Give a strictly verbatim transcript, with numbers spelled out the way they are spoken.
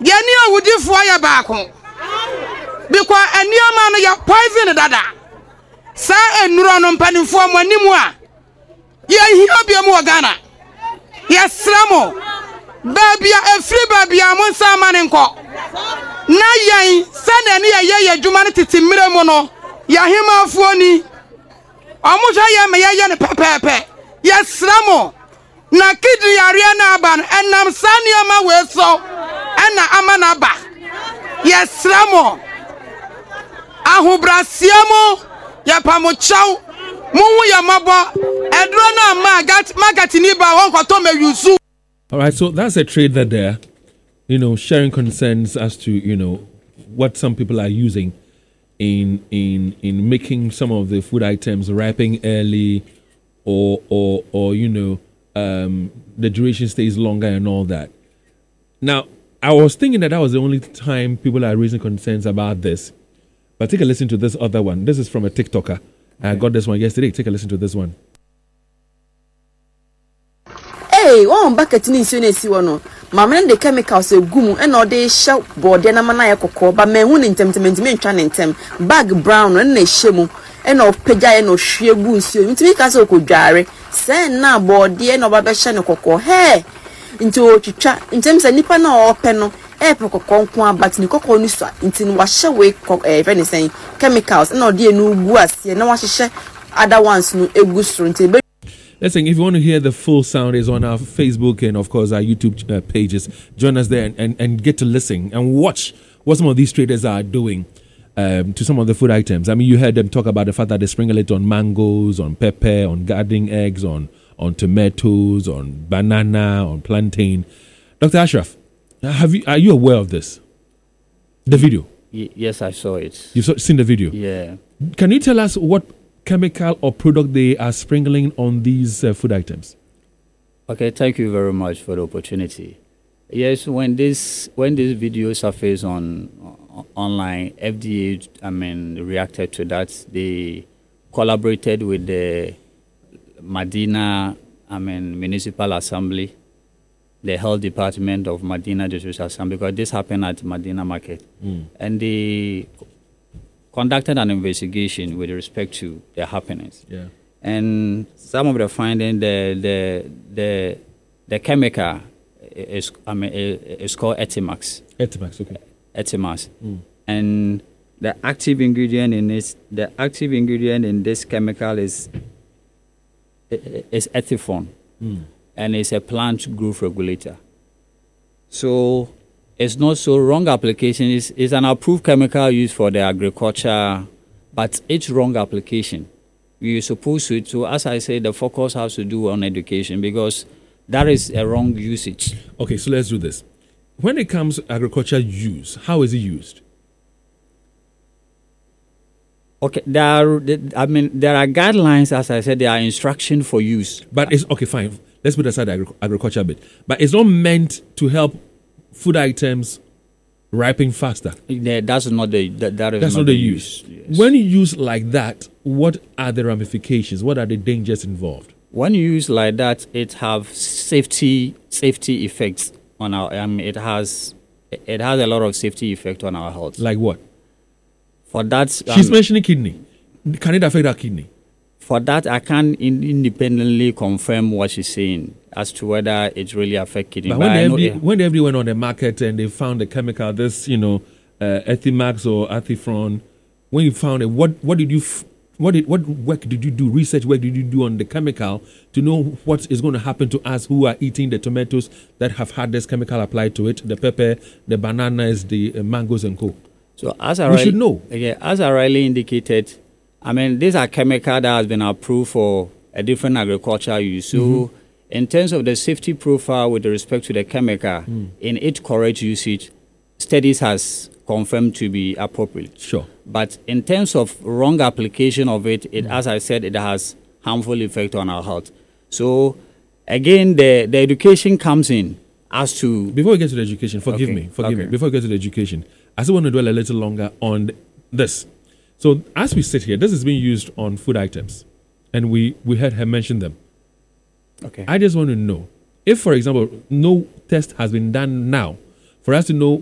Yeni awudifo ya baako. Because enioma no ya poison dada. Sa enuro no mpanimfo mo animu a. Ye hia bia mu Ghana. Ye sramo. Babia efri babia mo nsa manenko. Na yen sane ne ye ye adwuma ne tete mire mu no. Ya hemafuo ni. Omuja ye me ye ye ne pepepe. Ye sramo. Na kidri yare na aba no enam sanioma we so. Ena amana ba. Ye sramo. Ahubrasiamo ya pamochau muwu ya mabo edro na magat magatini ba won kwato meyusu. All right, so that's a trade that there, you know, sharing concerns as to, you know, what some people are using in in in making some of the food items ripening early, or or or you know, um, the duration stays longer and all that. Now, I was thinking that that was the only time people are raising concerns about this. But take a listen to this other one. This is from a TikToker. Okay. I got this one yesterday. Take a listen to this one. Hey, one bucket in Sunesi one. Mamma and the chemicals a gum and all they shout board and a manaya cocoa, but men wouldn't tempt me and tem bag brown and a shemu and of peja no sheer goose you to make us a good diary. Send now board the end of a bashano cocoa. Hey, into chicha in terms of nipper or penno. Epoko konkwa but ni kokko ni so ntin wa hye we eh very saying chemicals na ode enu gu ase na wa hye other ones no egu so ntin. Listen, if you want to hear the full sound, is on our Facebook and of course our YouTube uh, pages. Join us there and, and, and get to listen and watch what some of these traders are doing um, to some of the food items. I mean, you heard them talk about the fact that they sprinkle it on mangoes, on pepper, on gardening eggs, on on tomatoes, on banana, on plantain. Doctor Ashraf, have you? Are you aware of this? The video? Y- yes, I saw it. You've seen the video? Yeah. Can you tell us what chemical or product they are sprinkling on these uh, food items? Okay, thank you very much for the opportunity. Yes, when this when this video surfaced on uh, online, F D A, I mean, reacted to that. They collaborated with the Medina, I mean, Municipal Assembly, the Health Department of Medina District Assembly, because this happened at Medina Market. Mm. And they conducted an investigation with respect to the happenings. Yeah. And some of the findings, the the the the chemical is I mean is called Etimax. Etimax, okay. Etimax. Mm. And the active ingredient in this the active ingredient in this chemical is is ethifone. Mm. And it's a plant growth regulator. So it's not so wrong application. It's, it's an approved chemical used for the agriculture, but it's wrong application. You're supposed to, so as I say, the focus has to do on education because that is a wrong usage. Okay, so let's do this. When it comes to agriculture use, how is it used? Okay, there are, I mean, there are guidelines, as I said, there are instructions for use. But it's, okay, fine. Let's put aside the agri- agriculture bit. But it's not meant to help food items ripen faster. Yeah, that's not the that, that is that's not, not the the use. use. Yes. When you use like that, what are the ramifications? What are the dangers involved? When you use like that, it have safety safety effects on our. I mean, it has it has a lot of safety effect on our health. Like what? For that, she's um, mentioning kidney. Can it affect our kidney? For that, I can't in- independently confirm what she's saying as to whether it really affects kidney. But, but when, I the know, F D A, yeah. when the F D A went on the market and they found the chemical, this, you know, uh, Ethimax or Ethifron, when you found it, what what did you, f- what did what work did you do? Research work did you do on the chemical to know what is going to happen to us who are eating the tomatoes that have had this chemical applied to it, the pepper, the bananas, the uh, mangoes and co. So as I we rightly, should know. Yeah, as I rightly indicated, I mean, these are chemical that has been approved for a different agricultural use. So, mm-hmm. in terms of the safety profile with respect to the chemical, mm. in its correct usage, studies has confirmed to be appropriate. Sure. But in terms of wrong application of it, it mm. as I said, it has harmful effect on our health. So, again, the, the education comes in as to... Before we get to the education, forgive okay. me, forgive okay. me. Before we get to the education, I still want to dwell a little longer on this. So as we sit here, this is being used on food items, and we, we heard her mention them. Okay. I just want to know if, for example, no test has been done now for us to know